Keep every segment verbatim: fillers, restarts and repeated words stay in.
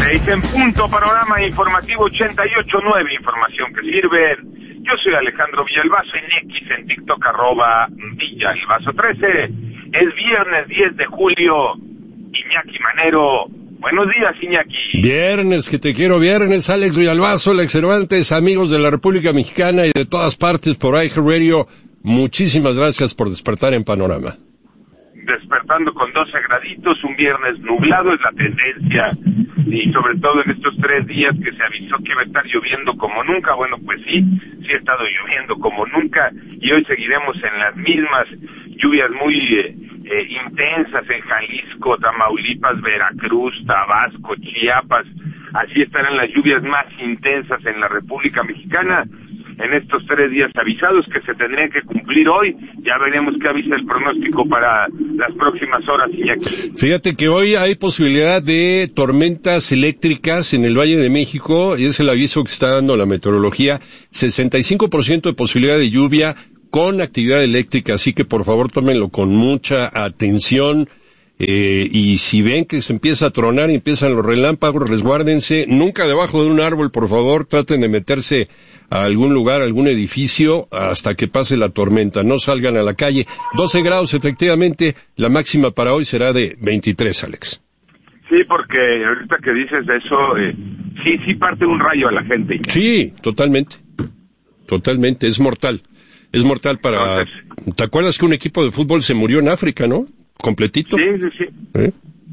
Seis en punto, panorama informativo ochenta y ocho punto nueve, información que sirve. Yo soy Alejandro Villalbazo, en X, en TikTok, arroba Villalbazo trece. Es viernes diez de julio, Iñaki Manero. Buenos días, Iñaki. Viernes, que te quiero viernes, Alex Villalbazo, Alex Cervantes, amigos de la República Mexicana y de todas partes por iHeartRadio. Muchísimas gracias por despertar en Panorama. Despertando con doce graditos, un viernes nublado es la tendencia, y sobre todo en estos tres días que se avisó que iba a estar lloviendo como nunca. Bueno, pues sí, sí ha estado lloviendo como nunca, y hoy seguiremos en las mismas lluvias muy eh, eh, intensas en Jalisco, Tamaulipas, Veracruz, Tabasco, Chiapas. Así estarán las lluvias más intensas en la República Mexicana en estos tres días avisados que se tendrían que cumplir hoy. Ya veremos qué avisa el pronóstico para las próximas horas, Iñaki. Fíjate que hoy hay posibilidad de tormentas eléctricas en el Valle de México, y es el aviso que está dando la meteorología. sesenta y cinco por ciento de posibilidad de lluvia con actividad eléctrica, así que por favor tómenlo con mucha atención. Eh, y si ven que se empieza a tronar y empiezan los relámpagos, resguárdense, nunca debajo de un árbol, por favor, traten de meterse a algún lugar, a algún edificio, hasta que pase la tormenta, no salgan a la calle. doce grados, efectivamente, la máxima para hoy será de veintitrés, Alex. Sí, porque ahorita que dices eso, eh, sí, sí parte un rayo a la gente. Sí, totalmente, totalmente, es mortal, es mortal para... Entonces, ¿te acuerdas que un equipo de fútbol se murió en África, no? Completito. Sí, sí, sí. ¿Eh?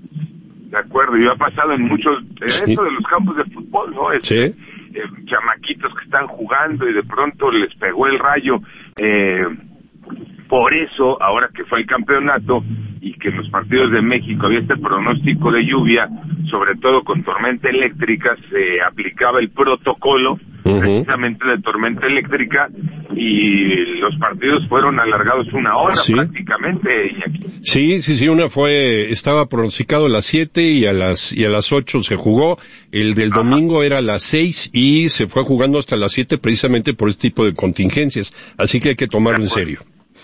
De acuerdo, y ha pasado en muchos, en sí. Esto de los campos de fútbol, ¿no? Este, sí. eh, chamaquitos que están jugando y de pronto les pegó el rayo. Eh, por eso, ahora que fue el campeonato y que en los partidos de México había este pronóstico de lluvia, sobre todo con tormenta eléctrica, se aplicaba el protocolo uh-huh. precisamente de tormenta eléctrica, y los partidos fueron alargados una hora ¿Sí? prácticamente, Iñaki. Sí, sí, sí, una fue, estaba pronosticado a las siete y a las y a las ocho se jugó, el del Ajá. domingo era a las seis y se fue jugando hasta las siete precisamente por este tipo de contingencias, así que hay que tomarlo en serio.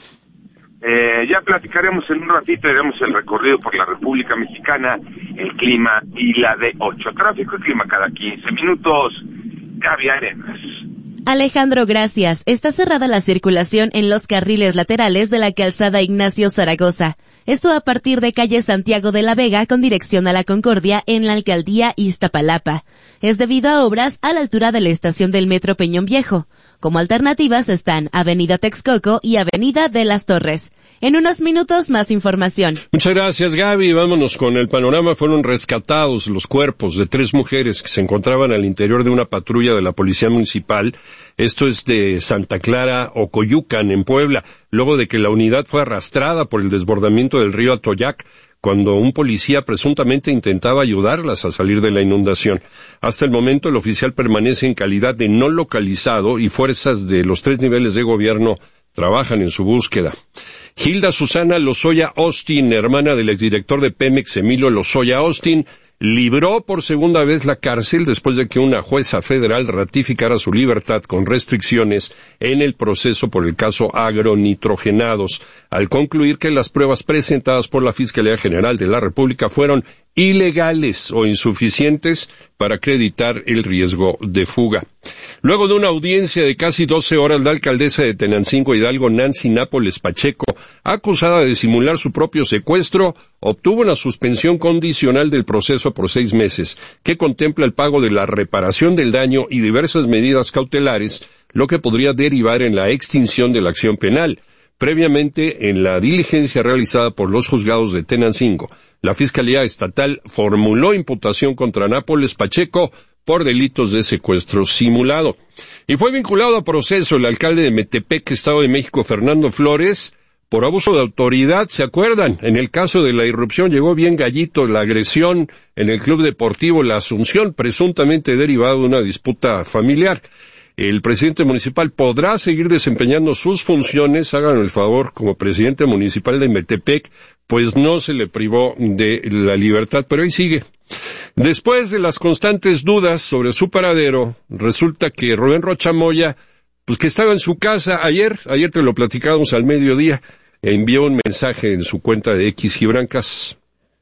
Eh, ya platicaremos en un ratito, haremos el recorrido por la República Mexicana, el clima y la D ocho. Tráfico y clima cada quince minutos. Gaby Arenas. Alejandro, gracias. Está cerrada la circulación en los carriles laterales de la calzada Ignacio Zaragoza. Esto a partir de calle Santiago de la Vega con dirección a la Concordia en la alcaldía Iztapalapa. Es debido a obras a la altura de la estación del Metro Peñón Viejo. Como alternativas están Avenida Texcoco y Avenida de las Torres. En unos minutos más información. Muchas gracias, Gaby. Vámonos con el panorama. Fueron rescatados los cuerpos de tres mujeres que se encontraban al interior de una patrulla de la Policía Municipal. Esto es de Santa Clara, Ocoyucan, en Puebla, luego de que la unidad fue arrastrada por el desbordamiento del río Atoyac, cuando un policía presuntamente intentaba ayudarlas a salir de la inundación. Hasta el momento el oficial permanece en calidad de no localizado y fuerzas de los tres niveles de gobierno trabajan en su búsqueda. Hilda Susana Lozoya Austin, hermana del exdirector de Pemex, Emilio Lozoya Austin, libró por segunda vez la cárcel después de que una jueza federal ratificara su libertad con restricciones en el proceso por el caso agronitrogenados, al concluir que las pruebas presentadas por la Fiscalía General de la República fueron ilegales o insuficientes para acreditar el riesgo de fuga. Luego de una audiencia de casi doce horas, la alcaldesa de Tenancingo Hidalgo, Nancy Nápoles Pacheco, acusada de simular su propio secuestro, obtuvo una suspensión condicional del proceso por seis meses, que contempla el pago de la reparación del daño y diversas medidas cautelares, lo que podría derivar en la extinción de la acción penal. Previamente, en la diligencia realizada por los juzgados de Tenancingo, la Fiscalía Estatal formuló imputación contra Nápoles Pacheco por delitos de secuestro simulado. Y fue vinculado a proceso el alcalde de Metepec, Estado de México, Fernando Flores, por abuso de autoridad. ¿Se acuerdan? En el caso de la irrupción llegó bien gallito la agresión en el Club Deportivo La Asunción, presuntamente derivado de una disputa familiar. El presidente municipal podrá seguir desempeñando sus funciones, hagan el favor, como presidente municipal de Metepec, pues no se le privó de la libertad, pero ahí sigue. Después de las constantes dudas sobre su paradero, resulta que Rubén Rocha Moya, pues que estaba en su casa ayer, ayer te lo platicábamos al mediodía, envió un mensaje en su cuenta de X, Gibran Casas.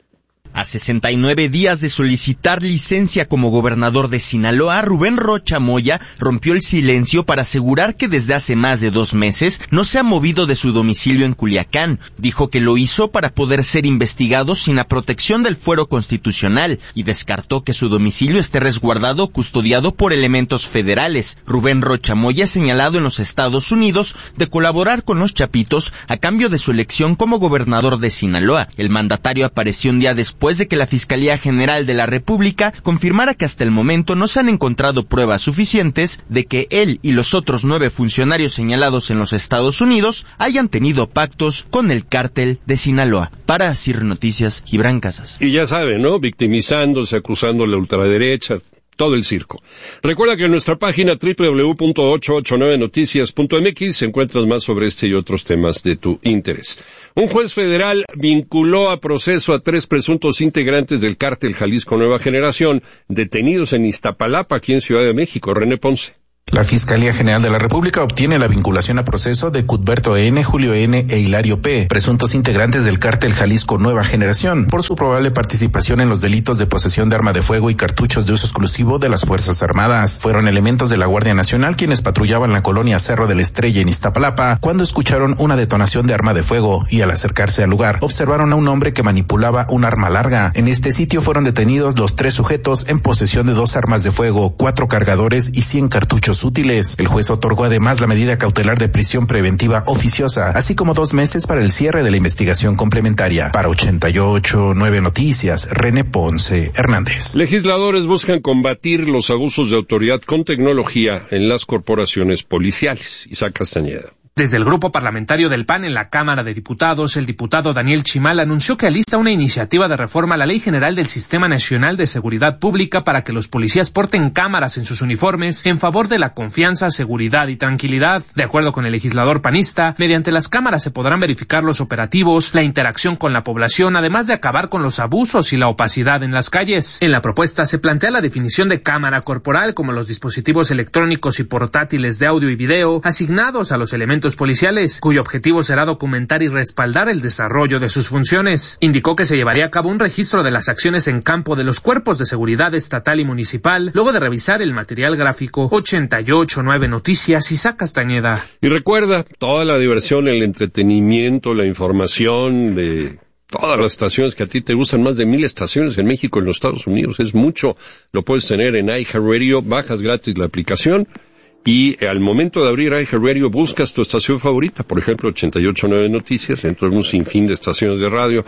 A sesenta y nueve días de solicitar licencia como gobernador de Sinaloa, Rubén Rocha Moya rompió el silencio para asegurar que desde hace más de dos meses no se ha movido de su domicilio en Culiacán. Dijo que lo hizo para poder ser investigado sin la protección del fuero constitucional y descartó que su domicilio esté resguardado o custodiado por elementos federales. Rubén Rocha Moya es señalado en los Estados Unidos de colaborar con los Chapitos a cambio de su elección como gobernador de Sinaloa. El mandatario apareció un día después después de que la Fiscalía General de la República confirmara que hasta el momento no se han encontrado pruebas suficientes de que él y los otros nueve funcionarios señalados en los Estados Unidos hayan tenido pactos con el cártel de Sinaloa. Para Asir Noticias, Gibran Casas. Y ya saben, ¿no? Victimizándose, acusando a la ultraderecha, todo el circo. Recuerda que en nuestra página doble u doble u doble u punto ochocientos ochenta y nueve noticias punto m x encuentras más sobre este y otros temas de tu interés. Un juez federal vinculó a proceso a tres presuntos integrantes del cártel Jalisco Nueva Generación, detenidos en Iztapalapa, aquí en Ciudad de México. René Ponce. La Fiscalía General de la República obtiene la vinculación a proceso de Cuthberto N., Julio N. e Hilario P., presuntos integrantes del cártel Jalisco Nueva Generación, por su probable participación en los delitos de posesión de arma de fuego y cartuchos de uso exclusivo de las Fuerzas Armadas. Fueron elementos de la Guardia Nacional quienes patrullaban la colonia Cerro de la Estrella en Iztapalapa cuando escucharon una detonación de arma de fuego y al acercarse al lugar observaron a un hombre que manipulaba un arma larga. En este sitio fueron detenidos los tres sujetos en posesión de dos armas de fuego, cuatro cargadores y cien cartuchos útiles. El juez otorgó además la medida cautelar de prisión preventiva oficiosa, así como dos meses para el cierre de la investigación complementaria. Para ochenta y ocho punto nueve Noticias, René Ponce Hernández. Legisladores buscan combatir los abusos de autoridad con tecnología en las corporaciones policiales. Isaac Castañeda. Desde el grupo parlamentario del P A N en la Cámara de Diputados, el diputado Daniel Chimal anunció que alista una iniciativa de reforma a la Ley General del Sistema Nacional de Seguridad Pública para que los policías porten cámaras en sus uniformes en favor de la confianza, seguridad y tranquilidad. De acuerdo con el legislador panista, mediante las cámaras se podrán verificar los operativos, la interacción con la población, además de acabar con los abusos y la opacidad en las calles. En la propuesta se plantea la definición de cámara corporal como los dispositivos electrónicos y portátiles de audio y video asignados a los elementos policiales, cuyo objetivo será documentar y respaldar el desarrollo de sus funciones. Indicó que se llevaría a cabo un registro de las acciones en campo de los cuerpos de seguridad estatal y municipal, luego de revisar el material gráfico. ochenta y ocho punto nueve Noticias, Isaac Castañeda. Y recuerda, toda la diversión, el entretenimiento, la información de todas las estaciones que a ti te gustan, más de mil estaciones en México y en los Estados Unidos, es mucho. Lo puedes tener en iHeartRadio, bajas gratis la aplicación. Y al momento de abrir iHeartRadio buscas tu estación favorita, por ejemplo ochenta y ocho punto nueve Noticias, dentro de un sinfín de estaciones de radio,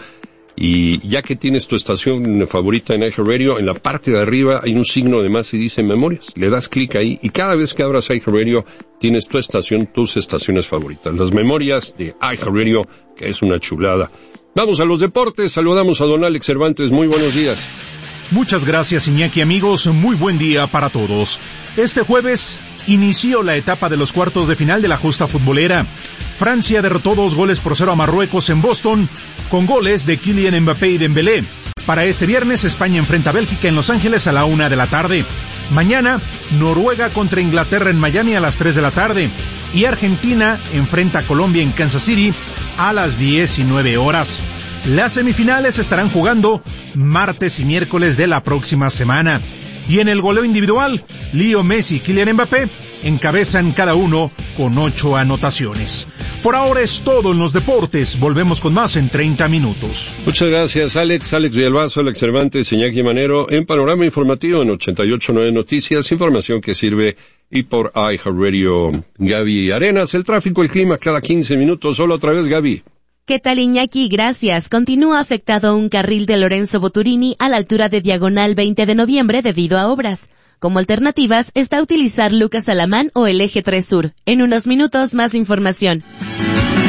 y ya que tienes tu estación favorita en iHeartRadio, en la parte de arriba hay un signo de más y dice Memorias, le das clic ahí y cada vez que abras iHeartRadio tienes tu estación, tus estaciones favoritas, las Memorias de iHeartRadio, que es una chulada. Vamos a los deportes, saludamos a don Alex Cervantes, muy buenos días. Muchas gracias, Iñaki, amigos, muy buen día para todos. Este jueves inició la etapa de los cuartos de final de la justa futbolera. Francia derrotó dos goles por cero a Marruecos en Boston, con goles de Kylian Mbappé y Dembélé. Para este viernes, España enfrenta a Bélgica en Los Ángeles a la una de la tarde. Mañana, Noruega contra Inglaterra en Miami a las tres de la tarde. Y Argentina enfrenta a Colombia en Kansas City a las diecinueve horas. Las semifinales estarán jugando martes y miércoles de la próxima semana. Y en el goleo individual, Leo Messi y Kylian Mbappé encabezan cada uno con ocho anotaciones. Por ahora es todo en los deportes. Volvemos con más en treinta minutos. Muchas gracias, Alex. Alex Villalbazo, Alex Cervantes, Iñaki Manero, en Panorama Informativo en ochenta y ocho punto nueve Noticias, información que sirve y por iHeartRadio. Gaby Arenas, el tráfico, el clima cada quince minutos. Solo otra vez, Gaby. ¿Qué tal, Iñaki? Gracias. Continúa afectado un carril de Lorenzo Boturini a la altura de Diagonal veinte de noviembre debido a obras. Como alternativas está utilizar Lucas Alamán o el Eje tres Sur. En unos minutos más información.